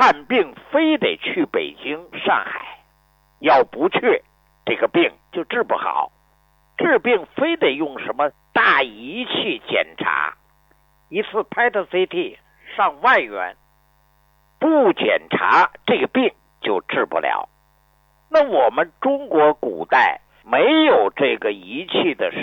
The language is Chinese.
看病非得去北京、上海，要不去，这个病就治不好。治病非得用什么大仪器检查，一次 PET CT 上万元，不检查这个病就治不了。那我们中国古代没有这个仪器的